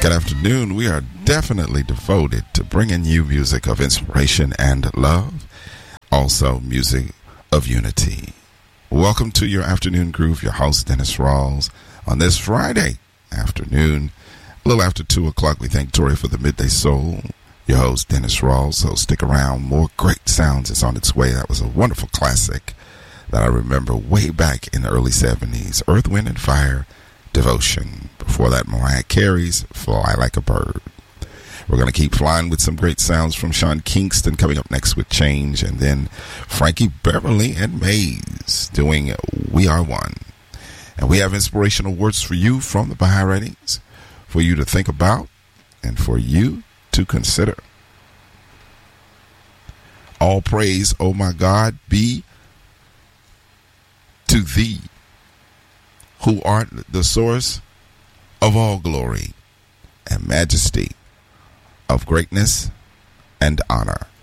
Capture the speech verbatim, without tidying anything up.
Good afternoon. We are definitely devoted to bringing you music of inspiration and love, also music of unity. Welcome to your afternoon groove. Your host, Dennis Rawls, on this Friday afternoon, a little after two o'clock. We thank Tori for the Midday Soul. Your host, Dennis Rawls. So stick around. More great sounds is on its way. That was a wonderful classic that I remember way back in the early seventies. Earth, Wind, and Fire, Devotion. Before that, Mariah Carey's Fly Like a Bird. We're going to keep flying with some great sounds from Sean Kingston coming up next with Change. And then Frankie Beverly and Maze doing We Are One. And we have inspirational words for you from the Baha'i writings for you to think about and for you to consider. All praise, O my God, be to thee, who art the source of all glory and majesty, of greatness and honor.